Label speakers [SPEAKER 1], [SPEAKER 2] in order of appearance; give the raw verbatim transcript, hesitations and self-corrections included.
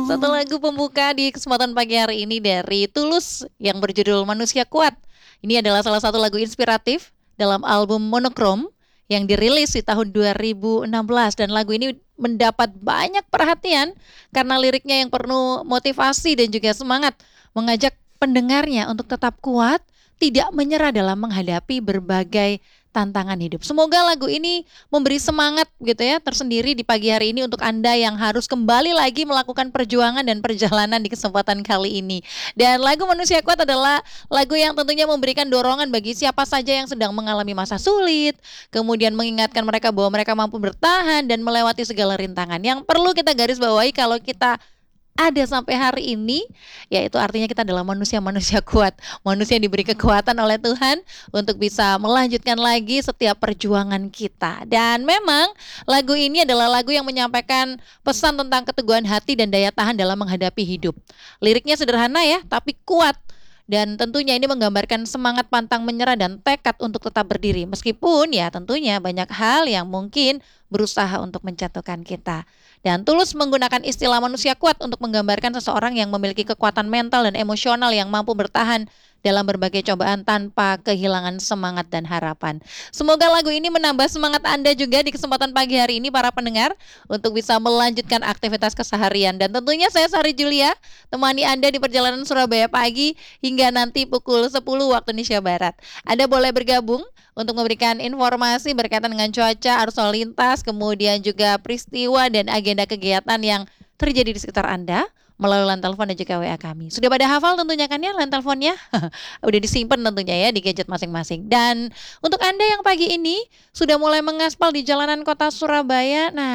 [SPEAKER 1] Satu
[SPEAKER 2] Oh.
[SPEAKER 1] lagu pembuka di kesempatan pagi hari ini dari Tulus yang berjudul Manusia Kuat. Ini adalah salah satu lagu inspiratif dalam album Monokrom yang dirilis di tahun dua ribu enam belas, dan lagu ini mendapat banyak perhatian karena liriknya yang penuh motivasi dan juga semangat, mengajak pendengarnya untuk tetap kuat, tidak menyerah dalam menghadapi berbagai tantangan hidup. Semoga lagu ini memberi semangat gitu ya tersendiri di pagi hari ini untuk Anda yang harus kembali lagi melakukan perjuangan dan perjalanan di kesempatan kali ini. Dan lagu Manusia Kuat adalah lagu yang tentunya memberikan dorongan bagi siapa saja yang sedang mengalami masa sulit, kemudian mengingatkan mereka bahwa mereka mampu bertahan dan melewati segala rintangan. Yang perlu kita garis bawahi kalau kita ada sampai hari ini, yaitu artinya kita adalah manusia-manusia kuat, manusia yang diberi kekuatan oleh Tuhan untuk bisa melanjutkan lagi setiap perjuangan kita. Dan memang lagu ini adalah lagu yang menyampaikan pesan tentang keteguhan hati dan daya tahan dalam menghadapi hidup. Liriknya sederhana ya, tapi kuat. Dan tentunya ini menggambarkan semangat pantang menyerah dan tekad untuk tetap berdiri. Meskipun ya tentunya banyak hal yang mungkin berusaha untuk menjatuhkan kita. Dan Tulus menggunakan istilah manusia kuat untuk menggambarkan seseorang yang memiliki kekuatan mental dan emosional yang mampu bertahan dalam berbagai cobaan tanpa kehilangan semangat dan harapan. Semoga lagu ini menambah semangat Anda juga di kesempatan pagi hari ini para pendengar untuk bisa melanjutkan aktivitas keseharian. Dan tentunya saya Sari Julia, temani Anda di perjalanan Surabaya pagi hingga nanti pukul sepuluh waktu Indonesia Barat. Anda boleh bergabung untuk memberikan informasi berkaitan dengan cuaca, arus lalu lintas, kemudian juga peristiwa dan agenda kegiatan yang terjadi di sekitar Anda melalui line telepon dan juga W A kami. Sudah pada hafal tentunya kan ya line teleponnya? Udah disimpan tentunya ya di gadget masing-masing. Dan untuk Anda yang pagi ini sudah mulai mengaspal di jalanan kota Surabaya, nah